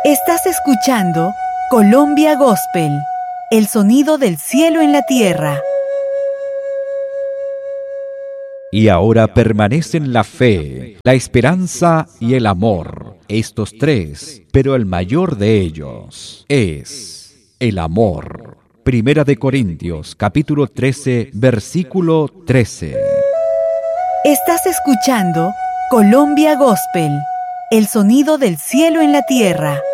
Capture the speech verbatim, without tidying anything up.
Estás escuchando Colombia Gospel, el sonido del cielo en la tierra. Y ahora permanecen la fe, la esperanza y el amor, estos tres, pero el mayor de ellos es el amor. Primera de Corintios, capítulo trece, versículo trece. Estás escuchando Colombia Gospel, el sonido del cielo en la tierra.